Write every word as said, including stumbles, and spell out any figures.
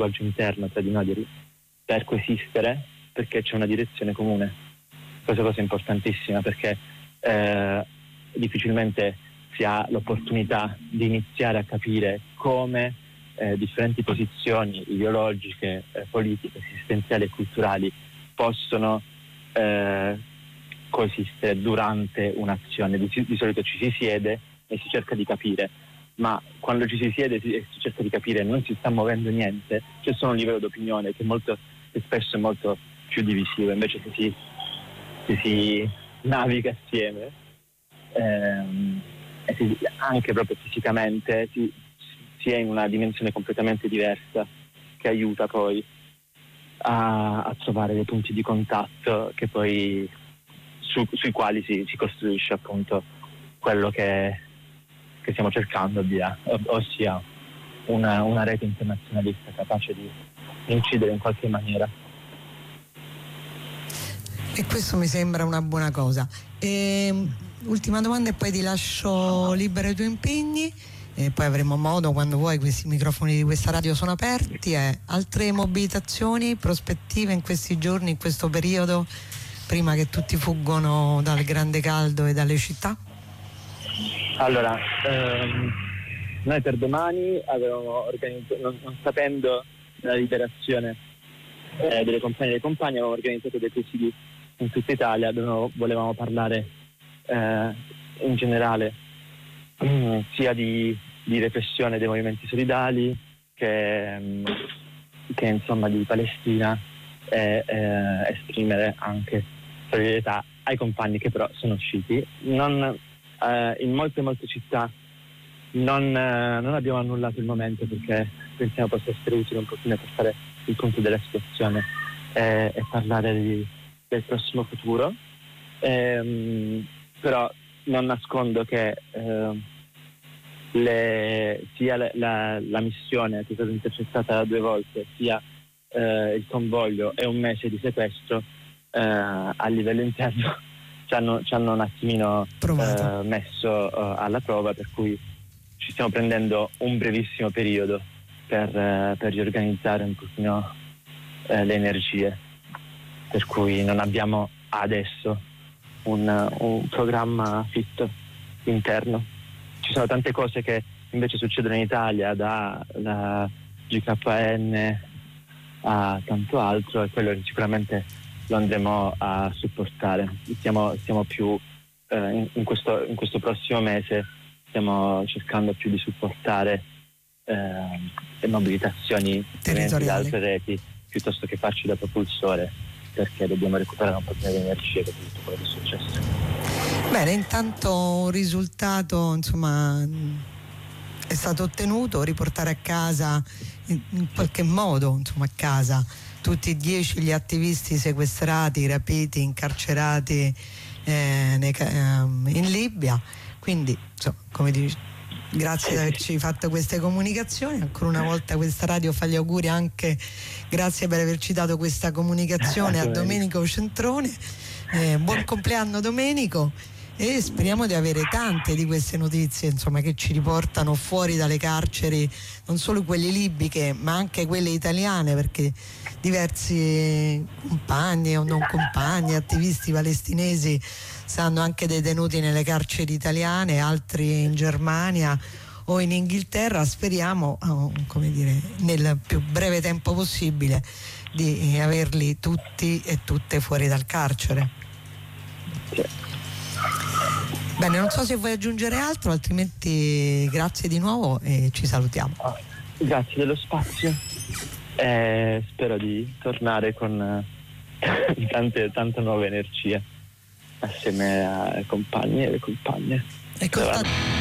linguaggio interno tra di noi per coesistere, perché c'è una direzione comune. Questa cosa è importantissima, perché eh, difficilmente si ha l'opportunità di iniziare a capire come eh, differenti posizioni ideologiche, eh, politiche, esistenziali e culturali possono eh, coesistere durante un'azione. Di, di solito ci si siede e si cerca di capire, ma quando ci si siede e si cerca di capire non si sta muovendo niente, c'è solo un livello d'opinione che, molto, che spesso è molto più divisivo. Invece se si, se si naviga assieme, ehm, e si, anche proprio fisicamente, si, si è in una dimensione completamente diversa, che aiuta poi a, a trovare dei punti di contatto che poi su, sui quali si, si costruisce appunto quello che, che stiamo cercando, via, ossia una, una rete internazionalista capace di incidere in qualche maniera. E questo mi sembra una buona cosa. E, ultima domanda e poi ti lascio libero i tuoi impegni, e poi avremo modo, quando vuoi, questi microfoni di questa radio sono aperti. Eh, altre mobilitazioni, prospettive in questi giorni, in questo periodo, prima che tutti fuggono dal grande caldo e dalle città? Allora, ehm, noi per domani avevamo organizzato, non, non sapendo la liberazione eh, delle compagne e dei compagni, avevamo organizzato dei presidi in tutta Italia dove volevamo parlare eh, in generale mh, sia di, di repressione dei movimenti solidali che, mh, che insomma di Palestina, e eh, esprimere anche solidarietà ai compagni che però sono usciti. Non, eh, in molte molte città non, eh, non abbiamo annullato il momento, perché pensiamo possa essere utile un pochino per fare il punto della situazione eh, e parlare di, del prossimo futuro. Ehm, però non nascondo che eh, le, sia la, la, la missione che è stata intercettata due volte, sia eh, il convoglio e un mese di sequestro eh, a livello interno ci hanno, ci hanno un attimino eh, messo eh, alla prova, per cui ci stiamo prendendo un brevissimo periodo per, eh, per riorganizzare un pochino eh, le energie, per cui non abbiamo adesso un, un programma fit interno. Ci sono tante cose che invece succedono in Italia, da, da G K N a tanto altro, e quello sicuramente lo andremo a supportare. Stiamo, stiamo più eh, in, in, questo, in questo prossimo mese stiamo cercando più di supportare eh, le mobilitazioni da altre reti piuttosto che farci da propulsore, perché dobbiamo recuperare un po' di energie dopo tutto quello che è successo. Bene, intanto un risultato insomma è stato ottenuto, riportare a casa in, in qualche modo insomma a casa tutti e dieci gli attivisti sequestrati, rapiti, incarcerati eh, nei, eh, in Libia. Quindi insomma, come dici, grazie di averci fatto queste comunicazioni. Ancora una volta questa radio fa gli auguri, anche grazie per averci dato questa comunicazione a Domenico Centrone. Eh, buon compleanno Domenico, e speriamo di avere tante di queste notizie insomma che ci riportano fuori dalle carceri, non solo quelle libiche ma anche quelle italiane, perché diversi compagni o non compagni, attivisti palestinesi stanno anche detenuti nelle carceri italiane, altri in Germania o in Inghilterra. Speriamo, oh, come dire, nel più breve tempo possibile di averli tutti e tutte fuori dal carcere. Bene, non so se vuoi aggiungere altro, altrimenti grazie di nuovo e ci salutiamo. Grazie dello spazio, e spero di tornare con tante, tante nuove energie assieme ai compagni e alle compagne. Ecco,